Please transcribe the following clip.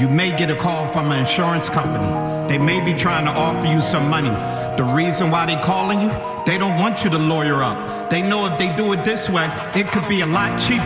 You may get a call from an insurance company. They may be trying to offer you some money. The reason why they calling you, they don't want you to lawyer up. They know if they do it this way, it could be a lot cheaper.